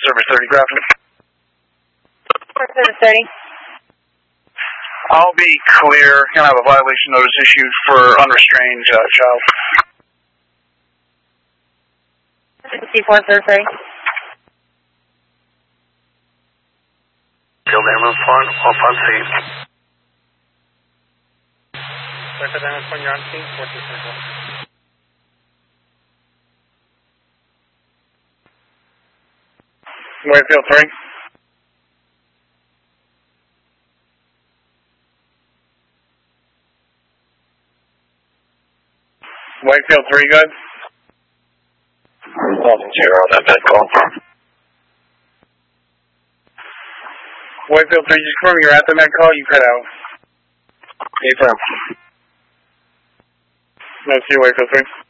Service 30 Grafton. Service 30. I'll be clear. Gonna have a violation notice issued for unrestrained child. 54 Service 30. Field ambulance upon scene. Delta ambulance when you're on scene, 4234. Whitefield 3. Whitefield 3, good? 0 on that med call. Whitefield 3, just confirm you're at the med call, you cut out. Affirm. No, see you, Whitefield 3.